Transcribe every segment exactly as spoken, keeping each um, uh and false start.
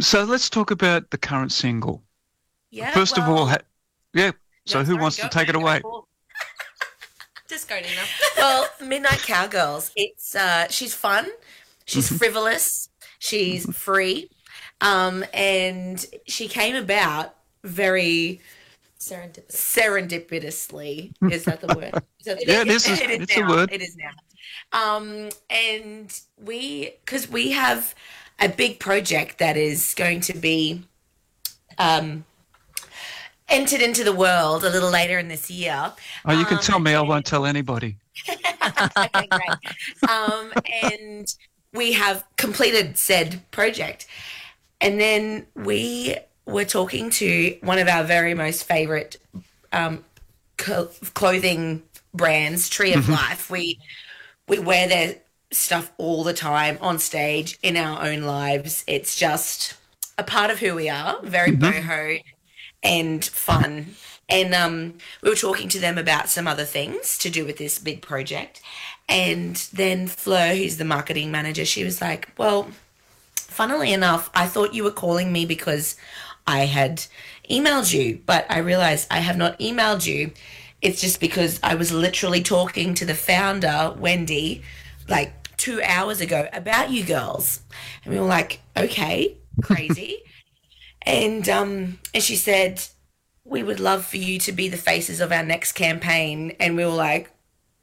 So let's talk about the current single. Yeah, First of all, well, ha yeah. no, So who sorry, wants go, to take it no, go. away? Well, just go, Nina. Well, Midnight Cowgirls. It's uh, she's fun, she's Hmm. frivolous, she's free, um, and she came about very Serendipitous. serendipitously. Is that the word? Is that- Yeah, this is it is it's a now. word. It is now. Um, and we, because we have a big project that is going to be um, entered into the world a little later in this year. Oh, you can Um, tell me. I won't tell anybody. okay, great. Um, and we have completed said project. And then we were talking to one of our very most favorite um, co- clothing brands, Tree of Life. We we wear their stuff all the time on stage in our own lives. It's just a part of who we are. Very boho and fun. And um, we were talking to them about some other things to do with this big project. And then Fleur, who's the marketing manager, she was like, well, funnily enough, I thought you were calling me because I had emailed you, but I realized I have not emailed you. It's just because I was literally talking to the founder, Wendy, like two hours ago about you girls. And we were like, okay, crazy. and um, and she said, we would love for you to be the faces of our next campaign. And we were like,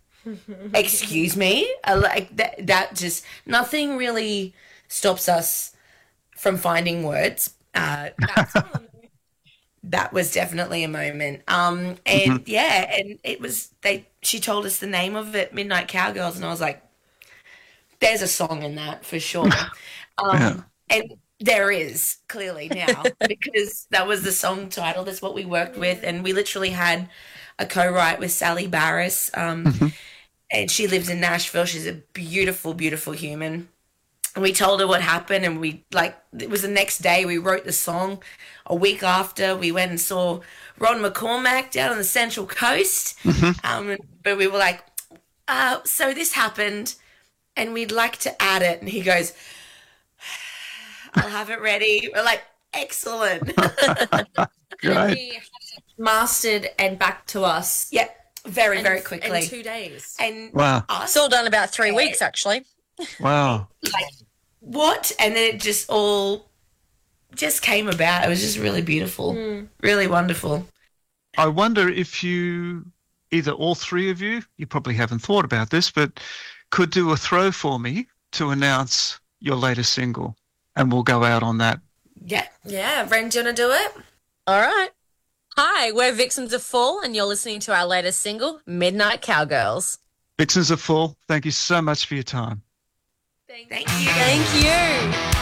excuse me? I like that, that just, nothing really stops us from finding words. Uh, that's that was definitely a moment. Um, and yeah, and it was they. She told us the name of it, Midnight Cowgirls, and I was like, "There's a song in that for sure." Um, Yeah. and there is clearly now because that was the song title. That's what we worked with, and we literally had a co-write with Sally Barris, um, and she lives in Nashville. She's a beautiful, beautiful human. And we told her what happened, and we like it was the next day we wrote the song. A week after, we went and saw Ron McCormack down on the Central Coast. Um, but we were like, uh, so this happened, and we'd like to add it. And he goes, I'll have it ready. We're like, excellent. And Great. he had it mastered and back to us yeah, very, in, very in quickly. two days. And Wow. us, It's all done about three weeks, actually. Wow. like, what? And then it just all just came about. It was just really beautiful, really wonderful. I wonder if you, either all three of you, you probably haven't thought about this, but could do a throw for me to announce your latest single, and we'll go out on that. Yeah. Yeah, Ren, do you want to do it? All right. Hi, we're Vixens of Fall, and you're listening to our latest single, Midnight Cowgirls. Vixens are full. Thank you so much for your time. Thank you. Thank you.